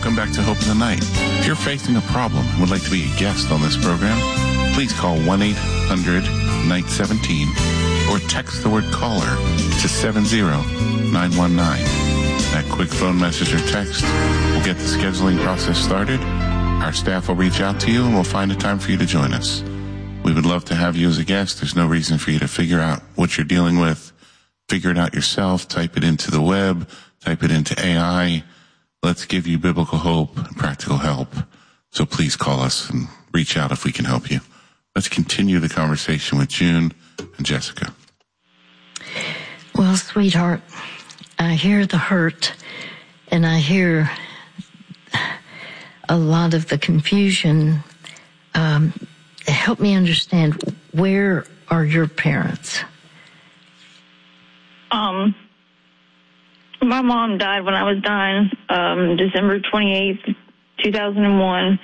Welcome back to Hope in the Night. If you're facing a problem and would like to be a guest on this program, please call 1-800-NIGHT-17 or text the word caller to 70919. That quick phone message or text will get the scheduling process started. Our staff will reach out to you and we'll find a time for you to join us. We would love to have you as a guest. There's no reason for you to figure out what you're dealing with. Figure it out yourself. Type it into the web. Type it into AI. Let's give you biblical hope and practical help. So please call us and reach out if we can help you. Let's continue the conversation with June and Jessica. Well, sweetheart, I hear the hurt and I hear a lot of the confusion. Help me understand, where are your parents? My mom died when I was 9, December 28th, 2001.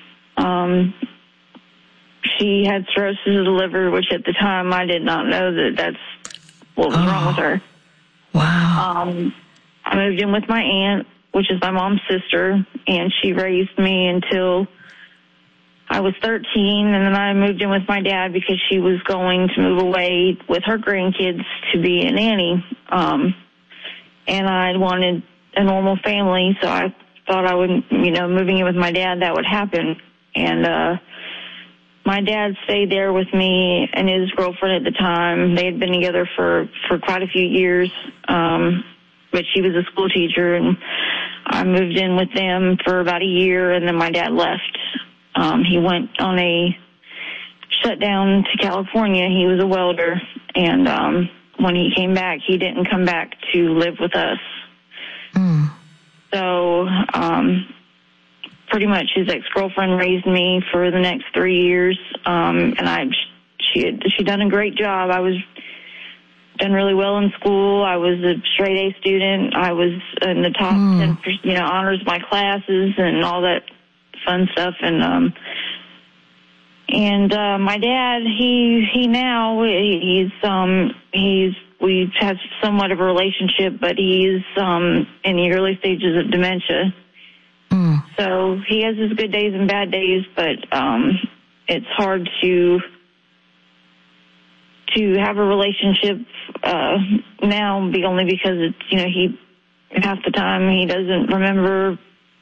She had cirrhosis of the liver, which at the time I did not know that that's what was wrong with her. Wow. I moved in with my aunt, which is my mom's sister, and she raised me until I was 13, and then I moved in with my dad because she was going to move away with her grandkids to be a nanny. And I wanted a normal family, so I thought I would, moving in with my dad, that would happen. And my dad stayed there with me and his girlfriend at the time. They had been together for quite a few years, but she was a school teacher, and I moved in with them for about a year, and then my dad left. He went on a shutdown to California. He was a welder, and when he came back, he didn't come back to live with us. So pretty much his ex-girlfriend raised me for the next 3 years, and she done a great job. I was done really well in school. I was a straight A student. I was in the top 10%, honors my classes and all that fun stuff. And my dad, we have somewhat of a relationship, but he's in the early stages of dementia. So he has his good days and bad days, but it's hard to have a relationship now, only because it's, he half the time he doesn't remember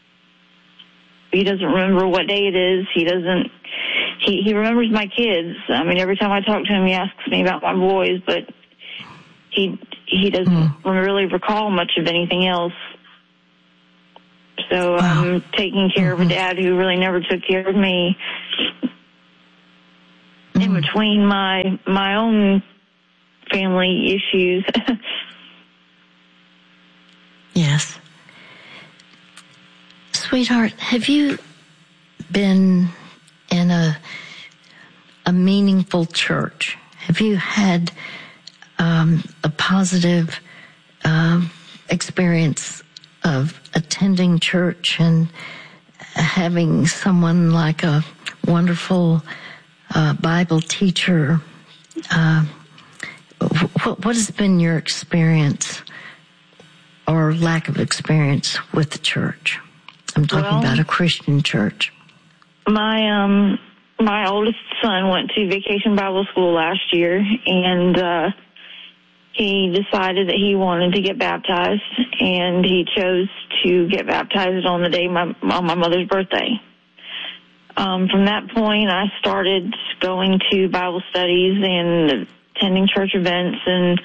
what day it is. He remembers my kids. I mean, every time I talk to him, he asks me about my boys, but he doesn't really recall much of anything else. So I'm taking care of a dad who really never took care of me. In between my own family issues. Yes. Sweetheart, have you been in a meaningful church? Have you had a positive experience of attending church and having someone like a wonderful Bible teacher? What has been your experience or lack of experience with the church? I'm talking about a Christian church. My oldest son went to Vacation Bible School last year, and he decided that he wanted to get baptized, and he chose to get baptized on the day on my mother's birthday. From that point, I started going to Bible studies and attending church events, and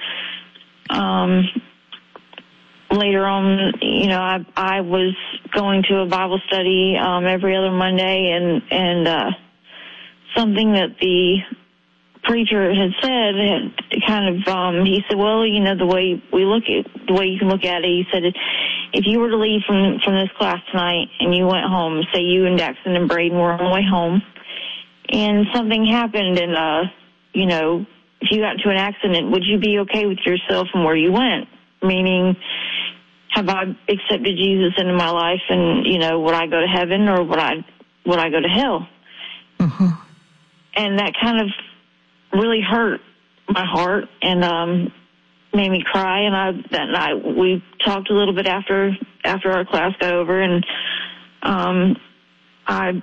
later on, I was going to a Bible study every other Monday, and something that the preacher had said he said, well, the way you can look at it, he said, if you were to leave from this class tonight and you went home, say you and Daxon and Braden were on the way home, and something happened, and if you got into an accident, would you be okay with yourself and where you went? Meaning, have I accepted Jesus into my life, and would I go to heaven or would I go to hell? Mm-hmm. And that kind of really hurt my heart and made me cry. And that night we talked a little bit after our class got over, and I,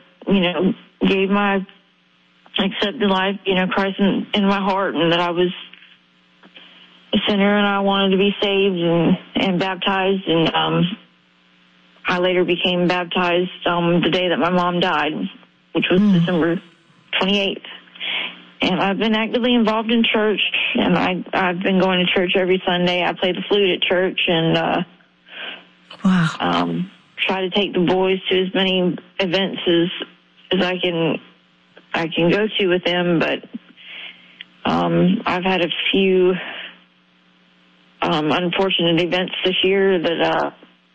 accepted life, Christ in my heart, and that I was a sinner and I wanted to be saved and baptized. And I later became baptized the day that my mom died, which was December 28th. And I've been actively involved in church, and I've been going to church every Sunday. I play the flute at church, and try to take the boys to as many events as I can go to with them. But I've had a few unfortunate events this year that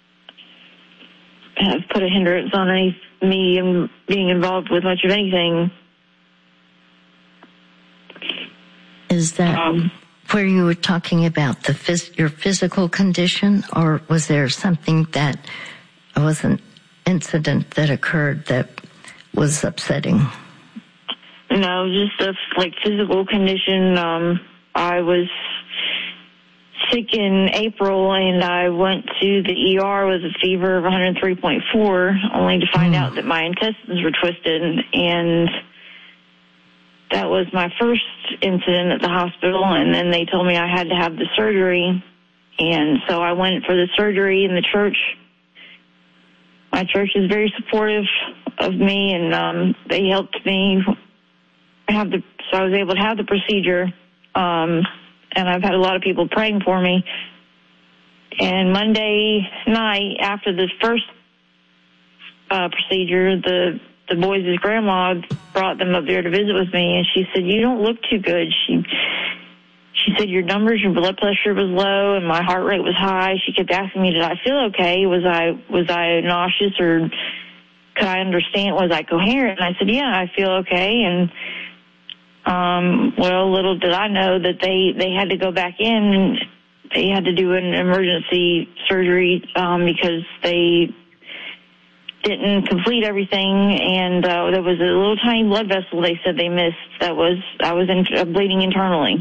have put a hindrance on me and being involved with much of anything. Is that where you were talking about your physical condition, or was there something that was an incident that occurred that was upsetting? No, just a physical condition. I was sick in April, and I went to the ER with a fever of 103.4, only to find out that my intestines were twisted, and that was my first incident at the hospital. And then they told me I had to have the surgery, and so I went for the surgery. In the church, my church is very supportive of me, and they helped me so I was able to have the procedure. And I've had a lot of people praying for me. And Monday night, after the first procedure, the boys' grandma brought them up there to visit with me, and she said, "You don't look too good." She said, your blood pressure was low, and my heart rate was high. She kept asking me, did I feel okay? Was I nauseous, or could I understand? Was I coherent? And I said, yeah, I feel okay. And little did I know that they had to go back in, and they had to do an emergency surgery because they didn't complete everything, and there was a little tiny blood vessel they said they missed. I was bleeding internally.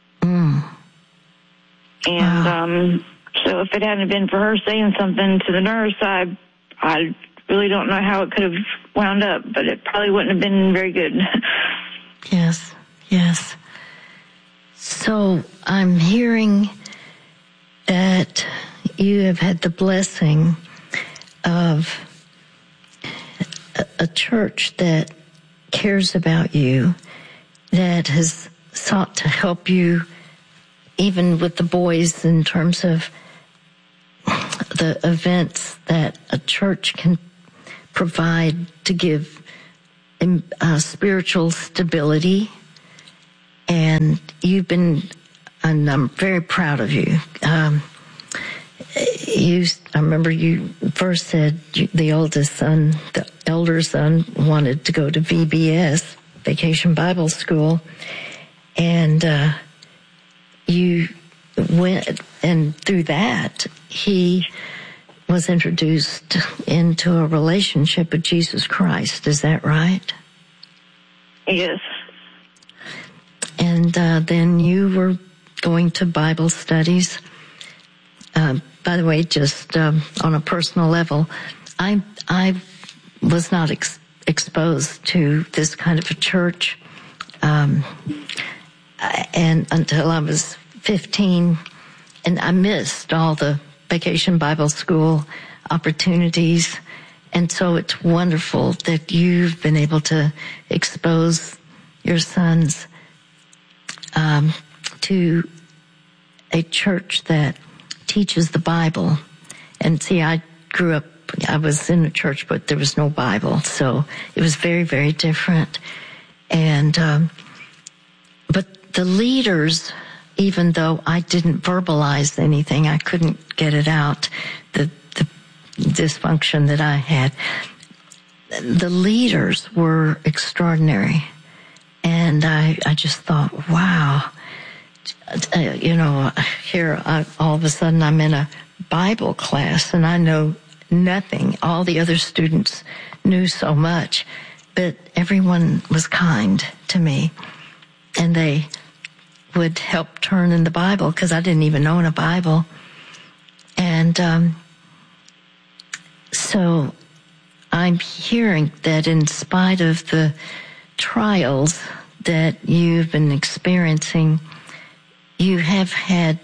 And so if it hadn't been for her saying something to the nurse, I really don't know how it could have wound up, but it probably wouldn't have been very good. Yes. So I'm hearing that you have had the blessing of a church that cares about you, that has sought to help you even with the boys in terms of the events that a church can provide to give spiritual stability. And and I'm very proud of you. I remember you first said the elder son wanted to go to VBS, Vacation Bible School, and you went, and through that, he was introduced into a relationship with Jesus Christ. Is that right? Yes. And then you were going to Bible studies. By the way, just on a personal level, I was not exposed to this kind of a church, and until I was 15, and I missed all the Vacation Bible School opportunities. And so it's wonderful that you've been able to expose your sons to a church that teaches the Bible. And see, I was in a church, but there was no Bible, so it was very, very different. And but the leaders, even though I didn't verbalize anything, I couldn't get it out, the dysfunction that I had, the leaders were extraordinary. And I just thought, wow, here all of a sudden I'm in a Bible class and I know nothing. All the other students knew so much, but everyone was kind to me, and they would help turn in the Bible because I didn't even own a Bible. And so I I'm hearing that in spite of the trials that you've been experiencing, you have had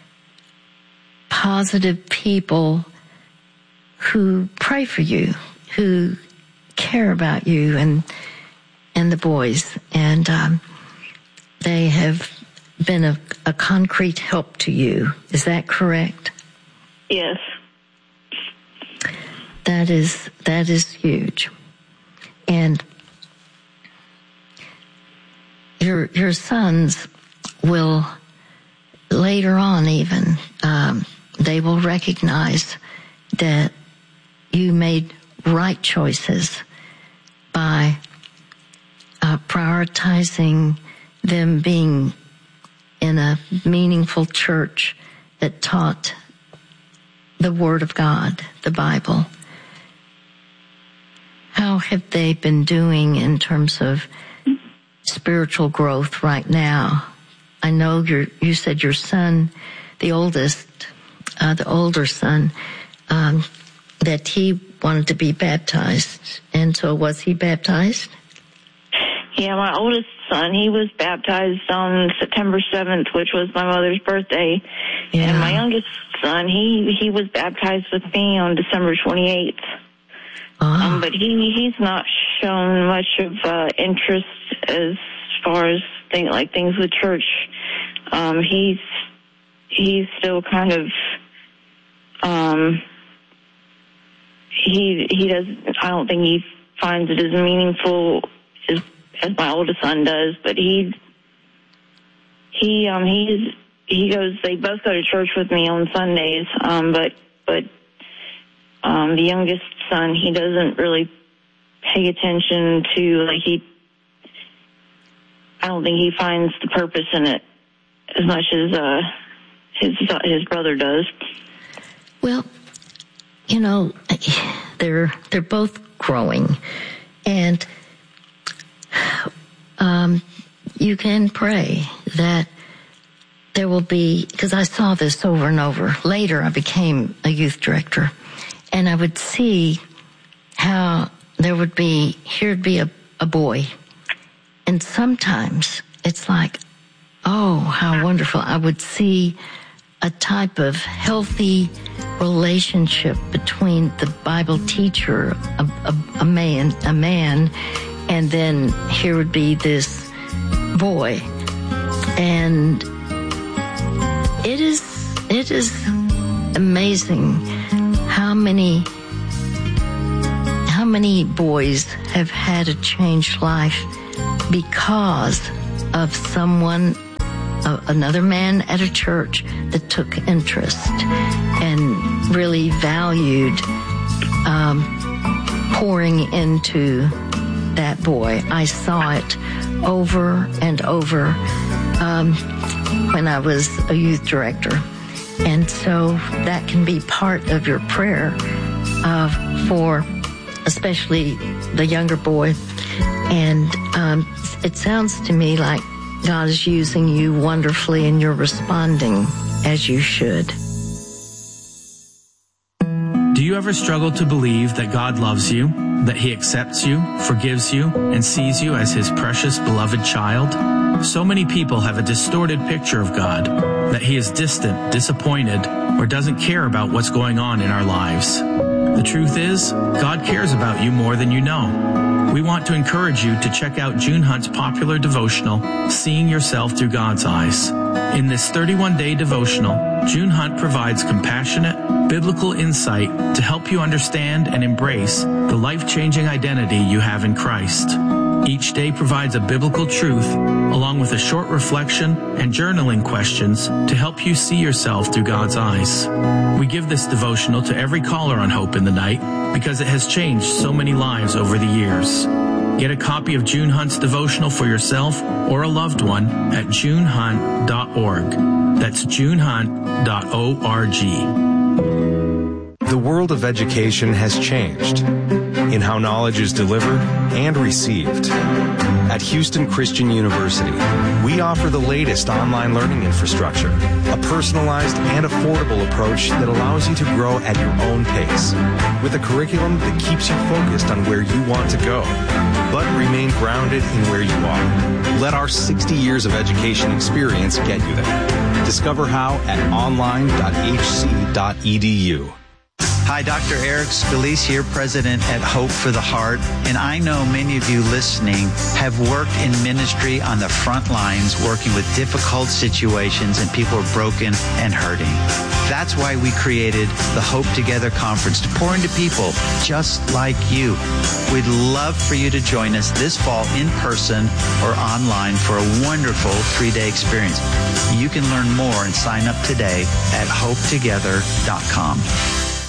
positive people who pray for you, who care about you and the boys, and they have been a concrete help to you. Is that correct? Yes. That is huge. And your sons will later on even, they will recognize that you made right choices by prioritizing them being in a meaningful church that taught the Word of God, the Bible. How have they been doing in terms of spiritual growth right now? I know you said your son, the older son, that he wanted to be baptized. And so was he baptized? Yeah, my oldest son, he was baptized on September 7th, which was my mother's birthday. Yeah. And my youngest son, he was baptized with me on December 28th. Oh. But he's not shown much of interest as far as things with church. He's still kind of he does. I don't think he finds it as meaningful as my oldest son does. But he goes. They both go to church with me on Sundays. But the youngest son, he doesn't really pay attention to, I don't think he finds the purpose in it as much as his brother does. Well, they're both growing, and you can pray that there will be, because I saw this over and over. Later, I became a youth director, and I would see how here'd be a boy. And sometimes it's like, oh, how wonderful. I would see a type of healthy relationship between the Bible teacher, a man, and then here would be this boy. And it is amazing how many boys have had a changed life because of another man at a church that took interest and really valued pouring into that boy. I saw it over and over when I was a youth director. And so that can be part of your prayer for especially the younger boy. And it sounds to me like God is using you wonderfully, and you're responding as you should. Do you ever struggle to believe that God loves you, that He accepts you, forgives you, and sees you as His precious, beloved child? So many people have a distorted picture of God, that He is distant, disappointed, or doesn't care about what's going on in our lives. The truth is, God cares about you more than you know. We want to encourage you to check out June Hunt's popular devotional, Seeing Yourself Through God's Eyes. In this 31-day devotional, June Hunt provides compassionate, biblical insight to help you understand and embrace the life-changing identity you have in Christ. Each day provides a biblical truth, along with a short reflection and journaling questions to help you see yourself through God's eyes. We give this devotional to every caller on Hope in the Night because it has changed so many lives over the years. Get a copy of June Hunt's devotional for yourself or a loved one at junehunt.org. That's junehunt.org. The world of education has changed. in how knowledge is delivered and received. At Houston Christian University, we offer the latest online learning infrastructure, a personalized and affordable approach that allows you to grow at your own pace, with a curriculum that keeps you focused on where you want to go, but remain grounded in where you are. Let our 60 years of education experience get you there. Discover how at online.hc.edu. Hi, Dr. Eric Scalise here, President at Hope for the Heart. And I know many of you listening have worked in ministry on the front lines, working with difficult situations, and people are broken and hurting. That's why we created the Hope Together Conference, to pour into people just like you. We'd love for you to join us this fall in person or online for a wonderful 3-day experience. You can learn more and sign up today at hopetogether.com.